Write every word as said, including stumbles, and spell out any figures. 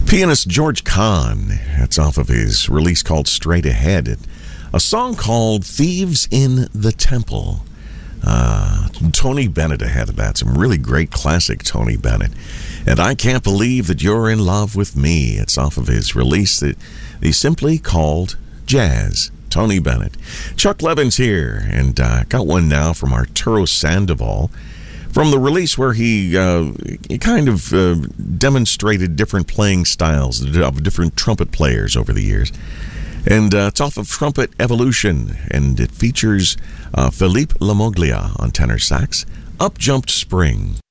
Pianist George Kahn, that's off of his release called Straight Ahead. A song called Thieves in the Temple. Uh, Tony Bennett ahead of that. Some really great classic Tony Bennett. And I Can't Believe That You're in Love with Me. It's off of his release that he simply called Jazz. Tony Bennett. Chuck Levin's here, and uh, got one now from Arturo Sandoval. From the release where he, uh, he kind of uh, demonstrated different playing styles of different trumpet players over the years. And uh, it's off of Trumpet Evolution, and it features uh, Philippe Lamoglia on tenor sax, Up Jumped Spring.